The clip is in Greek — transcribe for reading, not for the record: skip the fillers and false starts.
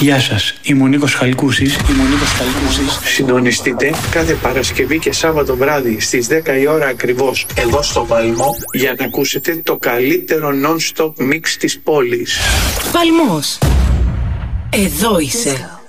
Γεια σας, είμαι ο Νίκος Χαλκούσης. Συντονιστείτε κάθε Παρασκευή και Σάββατο βράδυ στις 10 η ώρα ακριβώς εδώ στο Παλμό για να ακούσετε το καλύτερο non-stop mix της πόλης. Παλμός. Εδώ είσαι.